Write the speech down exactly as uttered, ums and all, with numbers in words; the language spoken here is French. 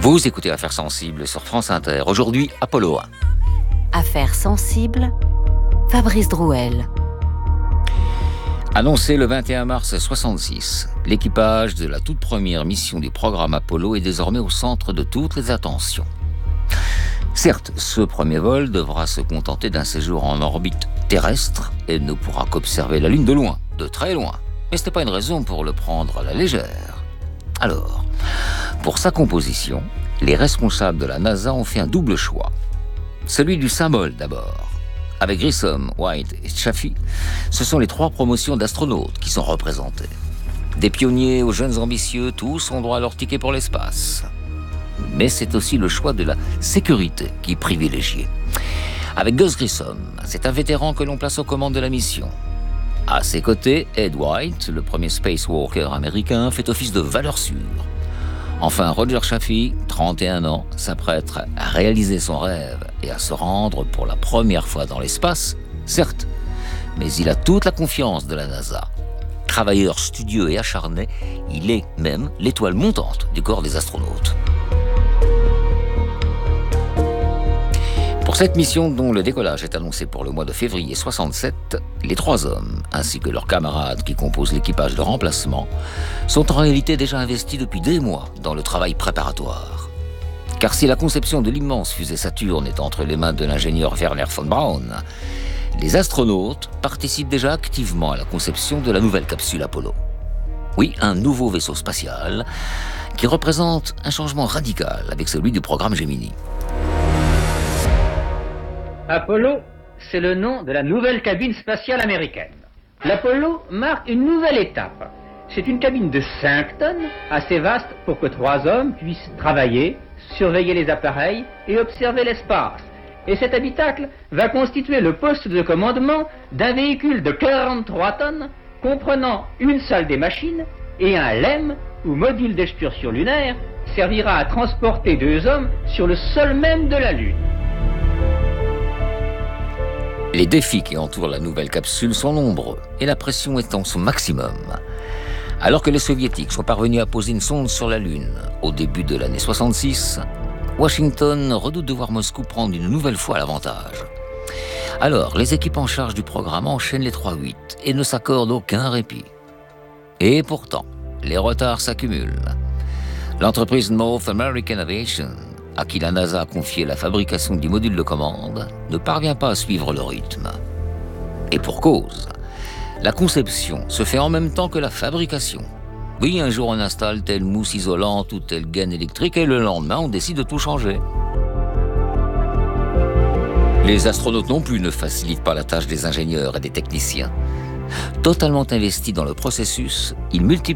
Vous écoutez Affaires sensibles sur France Inter. Aujourd'hui, Apollo un. Affaires sensibles, Fabrice Drouel. Annoncé le vingt et un mars soixante-six, l'équipage de la toute première mission du programme Apollo est désormais au centre de toutes les attentions. Certes, ce premier vol devra se contenter d'un séjour en orbite terrestre et ne pourra qu'observer la Lune de loin, de très loin. Mais ce n'est pas une raison pour le prendre à la légère. Alors, pour sa composition, les responsables de la NASA ont fait un double choix. Celui du symbole d'abord. Avec Grissom, White et Chaffee, ce sont les trois promotions d'astronautes qui sont représentées. Des pionniers aux jeunes ambitieux, tous ont droit à leur ticket pour l'espace. Mais c'est aussi le choix de la sécurité qui est privilégié. Avec Gus Grissom, c'est un vétéran que l'on place aux commandes de la mission. À ses côtés, Ed White, le premier spacewalker américain, fait office de valeur sûre. Enfin, Roger Chaffee, trente et un ans, s'apprête à réaliser son rêve et à se rendre pour la première fois dans l'espace, certes, mais il a toute la confiance de la NASA. Travailleur studieux et acharné, il est même l'étoile montante du corps des astronautes. Pour cette mission, dont le décollage est annoncé pour le mois de février soixante-sept, les trois hommes, ainsi que leurs camarades qui composent l'équipage de remplacement, sont en réalité déjà investis depuis des mois dans le travail préparatoire. Car si la conception de l'immense fusée Saturne est entre les mains de l'ingénieur Wernher von Braun, les astronautes participent déjà activement à la conception de la nouvelle capsule Apollo. Oui, un nouveau vaisseau spatial qui représente un changement radical avec celui du programme Gemini. Apollo, c'est le nom de la nouvelle cabine spatiale américaine. L'Apollo marque une nouvelle étape. C'est une cabine de cinq tonnes, assez vaste pour que trois hommes puissent travailler, surveiller les appareils et observer l'espace. Et cet habitacle va constituer le poste de commandement d'un véhicule de quarante-trois tonnes, comprenant une salle des machines et un L E M, ou module d'excursion lunaire, servira à transporter deux hommes sur le sol même de la Lune. Les défis qui entourent la nouvelle capsule sont nombreux et la pression est en son maximum. Alors que les soviétiques sont parvenus à poser une sonde sur la Lune au début de l'année soixante-six, Washington redoute de voir Moscou prendre une nouvelle fois l'avantage. Alors, les équipes en charge du programme enchaînent les trois huit et ne s'accordent aucun répit. Et pourtant, les retards s'accumulent. L'entreprise North American Aviation, à qui la NASA a confié la fabrication du module de commande, ne parvient pas à suivre le rythme. Et pour cause, la conception se fait en même temps que la fabrication. Oui, un jour on installe telle mousse isolante ou telle gaine électrique et le lendemain on décide de tout changer. Les astronautes non plus ne facilitent pas la tâche des ingénieurs et des techniciens. Totalement investis dans le processus, ils multiplient